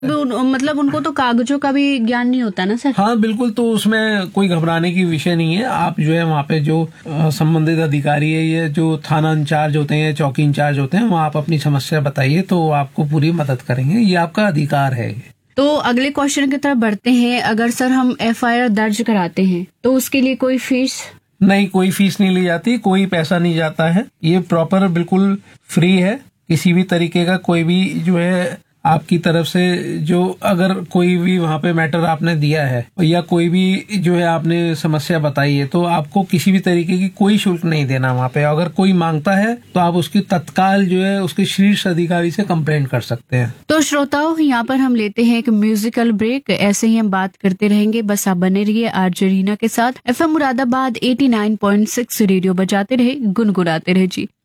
मतलब उनको तो कागजों का भी ज्ञान नहीं होता ना सर? हाँ बिल्कुल, तो उसमें कोई घबराने की विषय नहीं है। आप जो है वहाँ पे जो संबंधित अधिकारी है, ये जो थाना इंचार्ज होते हैं, चौकी इंचार्ज होते हैं, वहाँ आप अपनी समस्या बताइए तो वो आपको पूरी मदद करेंगे। ये आपका अधिकार है। तो अगले क्वेश्चन की तरफ बढ़ते हैं। अगर सर हम FIR दर्ज कराते हैं तो उसके लिए कोई फीस? नहीं, कोई फीस नहीं ली जाती, कोई पैसा नहीं जाता है। ये प्रॉपर बिल्कुल फ्री है। किसी भी तरीके का कोई भी जो है आपकी तरफ से जो अगर कोई भी वहाँ पे मैटर आपने दिया है या कोई भी जो है आपने समस्या बताई है, तो आपको किसी भी तरीके की कोई शुल्क नहीं देना वहाँ पे। अगर कोई मांगता है तो आप उसकी तत्काल जो है उसके शीर्ष अधिकारी से कंप्लेंट कर सकते हैं। तो श्रोताओं, यहाँ पर हम लेते हैं एक म्यूजिकल ब्रेक। ऐसे ही हम बात करते रहेंगे, बस आप बने रहिए आरजे रीना के साथ। FM मुरादाबाद 89.6 रेडियो बजाते रहे, गुनगुनाते रहे जी।